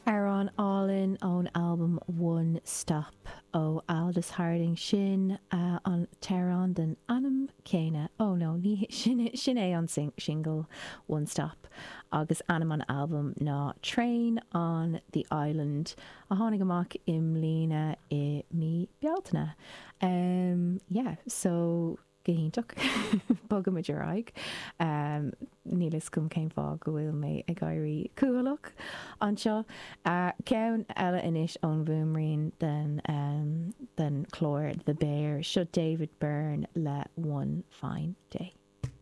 Ar an Allin ón album One Stop ó Aldous Harding sin an Tehran den anam céine no ní sin é an single One Stop agus anam an album ná Train on the Island a tháinig amach im lína I mí bealtaine so Gahíntaach bogam idir aig nílas gom céim fá go bhfuil mé ag gaiirí cuaach anseo ceann eile inis ón bhúmraín den chlór The Bear seo David Byrne le One Fine Day.